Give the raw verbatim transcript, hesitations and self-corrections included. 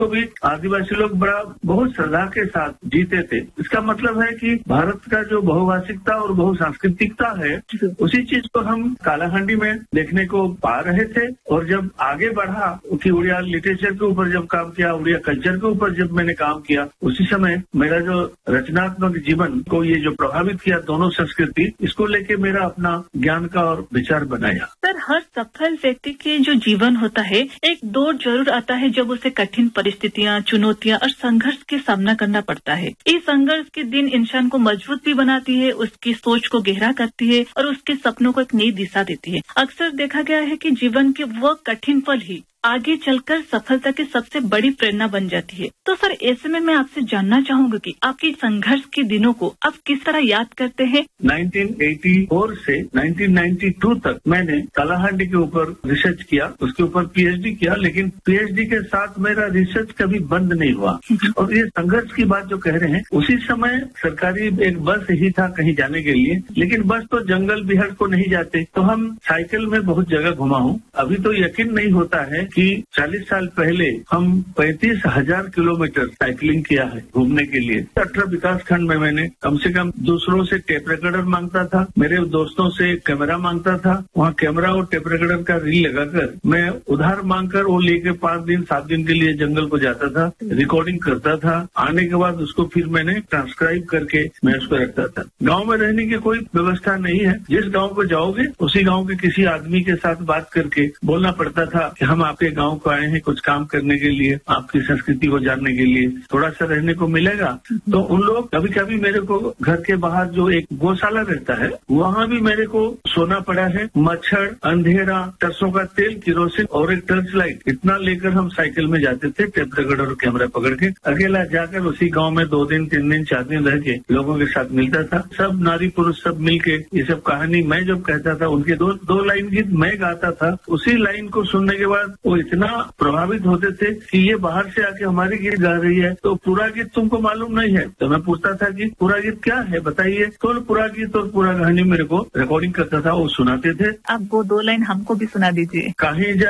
को भी आदिवासी लोग बड़ा बहुत श्रद्धा के साथ जीते थे। इसका मतलब है कि भारत का जो बहुभाषिकता और बहुसांस्कृतिकता है, उसी चीज को हम कालाहांडी में देखने को पा रहे थे। और जब आगे बढ़ा कि उड़िया लिटरेचर के ऊपर जब काम किया, उड़िया कल्चर के ऊपर जब मैंने काम किया, उसी समय मेरा जो रचनात्मक जीवन को ये जो प्रभावित किया दोनों संस्कृति, इसको लेके मेरा अपना ज्ञान का और विचार बनाया। सर, हर सफल व्यक्ति के जो जीवन होता है, एक दौर जरूर आता है जब उसे कठिन परिस्थितियां, चुनौतियां और संघर्ष के सामना करना पड़ता है। इस संघर्ष के दिन इंसान को मजबूत भी बनाती है, उसकी सोच को गहरा करती है और उसके सपनों को एक नई दिशा देती है। अक्सर देखा गया है कि जीवन के वह कठिन पल ही आगे चलकर सफलता की सबसे बड़ी प्रेरणा बन जाती है। तो सर, ऐसे में मैं आपसे जानना चाहूंगी कि आपके संघर्ष के दिनों को आप किस तरह याद करते हैं? नाइनटीन एटी फोर से नाइनटीन नाइंटी टू तक मैंने कालाहांडी के ऊपर रिसर्च किया, उसके ऊपर पीएचडी किया, लेकिन पीएचडी के साथ मेरा रिसर्च कभी बंद नहीं हुआ। और ये संघर्ष की बात जो कह रहे हैं, उसी समय सरकारी एक बस ही था कहीं जाने के लिए, लेकिन बस तो जंगल बिहार को नहीं जाते, तो हम साइकिल में बहुत जगह घुमा हूँ। अभी तो यकीन नहीं होता है कि चालीस साल पहले हम पैंतीस हजार किलोमीटर साइकिलिंग किया है घूमने के लिए। अठारह विकास खंड में मैंने कम से कम दूसरों से टेप रिकॉर्डर मांगता था, मेरे दोस्तों से कैमरा मांगता था, वहाँ कैमरा और टेप रिकॉर्डर का रील लगाकर मैं उधार मांगकर वो लेके पांच दिन सात दिन के लिए जंगल को जाता था, रिकॉर्डिंग करता था। आने के बाद उसको फिर मैंने ट्रांसक्राइब करके मैं उसको रखता था। गाँव में रहने की कोई व्यवस्था नहीं है, जिस गाँव को जाओगे उसी गाँव के किसी आदमी के साथ बात करके बोलना पड़ता था कि हम आपके गांव को आए हैं कुछ काम करने के लिए, आपकी संस्कृति को जानने के लिए, थोड़ा सा रहने को मिलेगा। तो उन लोग कभी कभी मेरे को घर के बाहर जो एक गौशाला रहता है, वहाँ भी मेरे को सोना पड़ा है। मच्छर, अंधेरा, सरसों का तेल, किरोसिन और एक टर्च लाइट, इतना लेकर हम साइकिल में जाते थे, टेप रिकॉर्डर और कैमरा पकड़ के। अकेला जाकर उसी गाँव में दो दिन तीन दिन चार दिन रह के लोगों के साथ मिलता था। सब नारी पुरुष सब मिल के ये सब कहानी मैं जब कहता था, उनके दो दो लाइन गीत मैं गाता था। उसी लाइन को सुनने के बाद वो इतना प्रभावित होते थे कि ये बाहर से आके हमारे गीत गा रही है, तो पूरा गीत तुमको मालूम नहीं है। तो मैं पूछता था कि पूरा गीत क्या है बताइए, तो पूरा गीत और पूरा कहानी मेरे को रिकॉर्डिंग करता था, वो सुनाते थे। आप वो दो लाइन हमको भी सुना दीजिए। कहीं